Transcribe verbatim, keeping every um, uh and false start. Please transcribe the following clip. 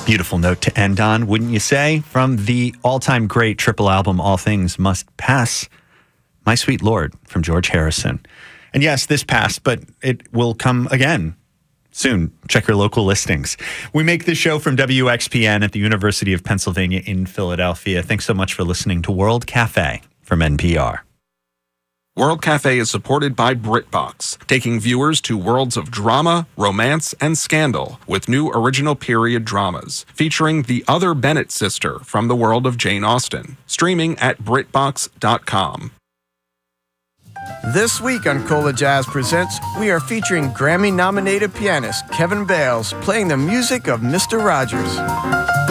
Beautiful note to end on, wouldn't you say? From the all-time great triple album, All Things Must Pass, My Sweet Lord from George Harrison. And yes, this passed, but it will come again soon. Check your local listings. We make this show from W X P N at the University of Pennsylvania in Philadelphia. Thanks so much for listening to World Cafe from N P R. World Cafe is supported by BritBox, taking viewers to worlds of drama, romance, and scandal with new original period dramas, featuring the other Bennett sister from the world of Jane Austen, streaming at Brit Box dot com. This week on Cola Jazz Presents, we are featuring Grammy-nominated pianist Kevin Bales playing the music of Mister Rogers.